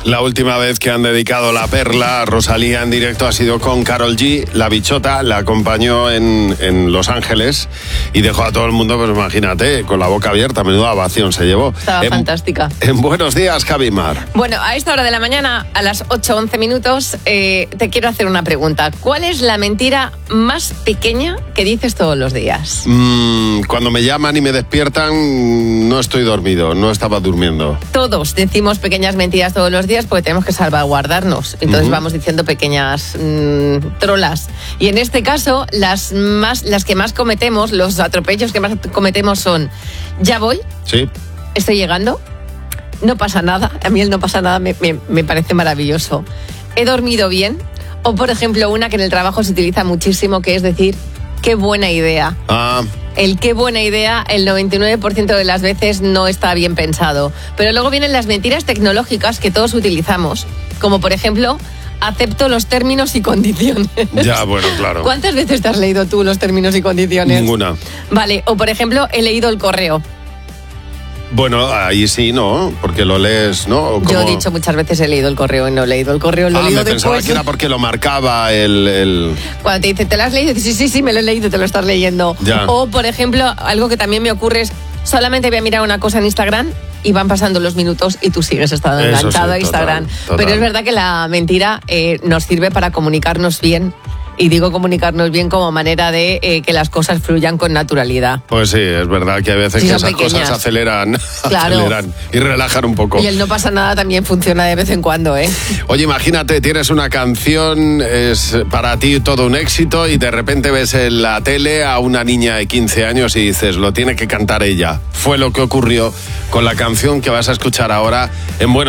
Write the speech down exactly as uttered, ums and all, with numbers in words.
La última vez que han dedicado La Perla a Rosalía en directo ha sido con Karol G. La Bichota la acompañó en, en Los Ángeles y dejó a todo el mundo, pues imagínate, con la boca abierta. Menuda ovación se llevó. Estaba en, fantástica. En Buenos Días, Javi Mar. Bueno, a esta hora de la mañana, a las ocho once minutos, eh, te quiero hacer una pregunta. ¿Cuál es la mentira más pequeña que dices todos los días? Mm, cuando me llaman y me despiertan, no estoy dormido, no estaba durmiendo. Todos decimos pequeñas mentiras todos los días porque tenemos que salvaguardarnos. Entonces Uh-huh. vamos diciendo pequeñas mmm, trolas. Y en este caso, las, más, las que más cometemos, los atropellos que más cometemos son: ya voy, Sí. estoy llegando, no pasa nada. A mí el no pasa nada me, me, me parece maravilloso. He dormido bien. O, por ejemplo, una que en el trabajo se utiliza muchísimo, que es decir, qué buena idea. Ah, El qué buena idea, el noventa y nueve por ciento de las veces no está bien pensado. Pero luego vienen las mentiras tecnológicas que todos utilizamos, como por ejemplo, acepto los términos y condiciones. ya, bueno, claro. ¿Cuántas veces te has leído tú los términos y condiciones? Ninguna. Vale, o por ejemplo, he leído el correo. Bueno, ahí sí, ¿no? Porque lo lees, ¿no? ¿O Yo he cómo? dicho muchas veces he leído el correo y no he leído el correo, lo he Ah, leído me pensaba después. que era porque lo marcaba el... el... Cuando te dicen, ¿te lo has leído? Dices, sí, sí, sí, me lo he leído, te lo estás leyendo. Ya. O, por ejemplo, algo que también me ocurre es, solamente voy a mirar una cosa en Instagram y van pasando los minutos y tú sigues estando Eso enganchado sí, a Instagram. total, total. Pero es verdad que la mentira eh, nos sirve para comunicarnos bien. Y digo comunicarnos bien como manera de eh, que las cosas fluyan con naturalidad. Pues sí, es verdad que a veces Sí, que son esas pequeñas. cosas aceleran, Claro. aceleran y relajan un poco. Y el no pasa nada también funciona de vez en cuando, ¿eh? Oye, imagínate, tienes una canción, es para ti todo un éxito y de repente ves en la tele a una niña de quince años y dices, lo tiene que cantar ella. Fue lo que ocurrió con la canción que vas a escuchar ahora en Buenos